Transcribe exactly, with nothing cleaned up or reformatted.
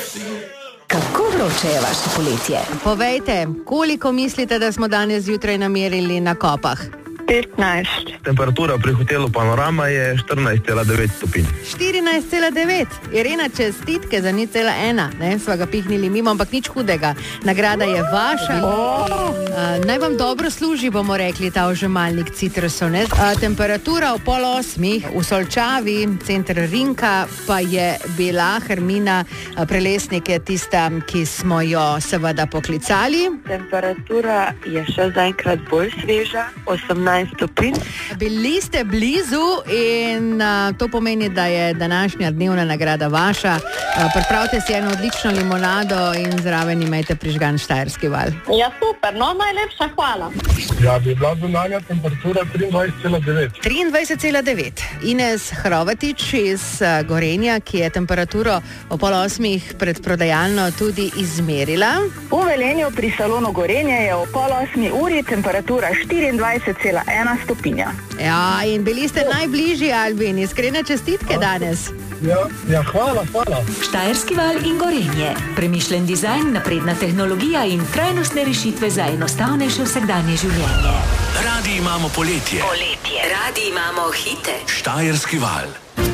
Kako vroče je vaše poletje? Povejte, koliko mislite, da smo danes zjutraj namerili na Kopah? petnajst. Temperatura pri hotelu Panorama je štirinajst cela devet stopinj. štirinajst cela devet. Irena, čestitke za nič cela ena. Ne, sva ga pihnili mimo, ampak nič hudega. Nagrada je vaša. Oh. Uh, naj vam dobro služi, bomo rekli, ta ožemalnik citrusov. Ne? Uh, temperatura v pol osmih v Solčavi, center Rinka, pa je bila Hermina uh, Prelesnik je tista, ki smo jo seveda poklicali. Temperatura je še zaenkrat bolj sveža, osemnajst stopinj. Bili ste blizu in uh, to pomeni, da je današnja dnevna nagrada vaša. Uh, pripravite si eno odlično limonado in zraven imejte prižgan Štajerski val. Ja, super, no, najlepša hvala. Ja, bi bila zunanja temperatura triindvajset cela devet. triindvajset cela devet. Ines Hrovatič iz uh, Gorenja, ki je temperaturo o pol osmih pred prodajalno tudi izmerila. V Velenju pri salonu Gorenje je o pol osmi uri temperatura štiriindvajset cela ena stopinja. Ja, in bili ste najbližji, Albin. Iskrene čestitke danes. Ja, ja, hvala, hvala. Štajerski val in Gorenje. Premišljen dizajn, napredna tehnologija in trajnostne rešitve za enostavnejše vsakdanje življenje. Radi imamo poletje. Poletje. Radi imamo hite. Štajerski val.